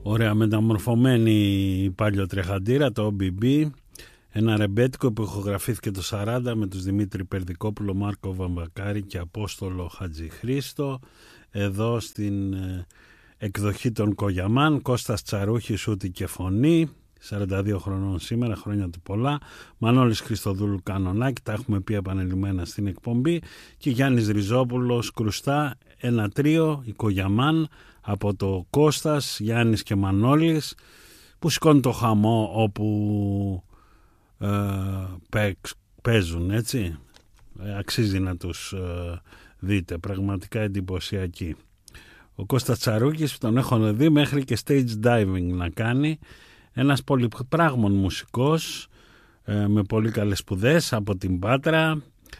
Ωραία μεταμορφωμένη παλιοτρεχαντήρα, το OBB, ένα ρεμπέτικο που ηχογραφήθηκε το 40 με τους Δημήτρη Περδικόπουλο, Μάρκο Βαμβακάρη και Απόστολο Χατζηχρήστο. Εδώ στην εκδοχή των Κογιαμάν, Κώστας Τσαρούχης, ούτη και φωνή, 42 χρονών σήμερα, χρόνια του πολλά. Μανώλης Χριστοδούλου κανονάκι, τα έχουμε πει επανελειμμένα στην εκπομπή. Και Γιάννης Ριζόπουλος κρουστά, ένα τρίο, η Κογιαμάν, από το Κώστας, Γιάννης και Μανώλης, που σηκώνει το χαμό όπου παίζουν, έτσι. Αξίζει να τους δείτε, πραγματικά εντυπωσιακοί. Ο Κώστας Τσαρούκης, που τον έχω δει μέχρι και stage diving να κάνει, ένας πολυπράγμων μουσικός, με πολύ καλές σπουδές από την Πάτρα,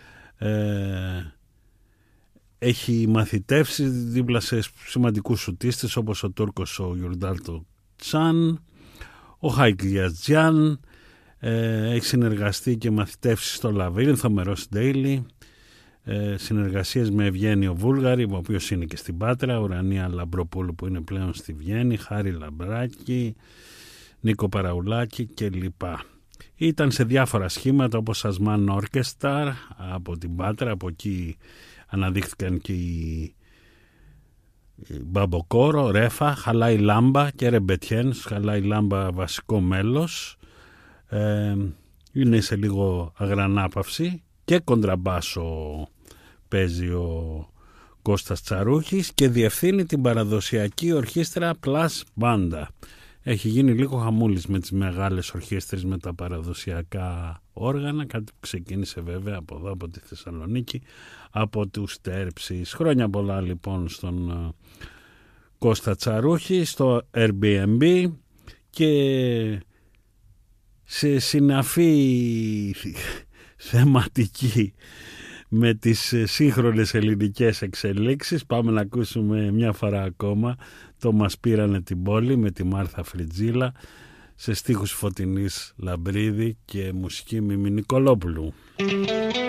έχει μαθητεύσει δίπλα σε σημαντικούς σουτίστες όπως ο Τούρκος ο Γιουρντάλτο Τσάν, ο Χάικλ Γιαζτζιάν, έχει συνεργαστεί και μαθητεύσει στο Λαβύρινθο με Ρος Ντέιλι, συνεργασίες με Ευγένιο Βούλγαρη, ο οποίος είναι και στην Πάτρα, Ουρανία Λαμπροπούλου που είναι πλέον στη Βιέννη, Χάρη Λαμπράκη, Νίκο Παραουλάκη κλπ. Ήταν σε διάφορα σχήματα όπως Ασμάν Όρκεσταρ από την Πάτρα, από εκεί αναδείχθηκαν και οι Μπαμποκόρο, Ρέφα, Χαλάι Λάμπα και Ρεμπετιέν. Χαλάι Λάμπα βασικό μέλος, είναι σε λίγο αγρανάπαυση, και κοντραμπάσο παίζει ο Κώστας Τσαρούχης και διευθύνει την παραδοσιακή ορχήστρα Plus Banda. Έχει γίνει λίγο χαμούλης με τις μεγάλες ορχήστρες, με τα παραδοσιακά όργανα, κάτι που ξεκίνησε βέβαια από εδώ, από τη Θεσσαλονίκη, από τους Τέρψεις. Χρόνια πολλά λοιπόν στον Κώστα Τσαρούχη, στο Airbnb, και σε συναφή θεματική με τις σύγχρονες ελληνικές εξελίξεις πάμε να ακούσουμε μια φορά ακόμα το «Μας πήρανε την πόλη» με τη Μάρθα Φριτζίλα, σε στίχους Φωτεινής Λαμπρίδη και μουσική Μιμη Νικολόπουλου.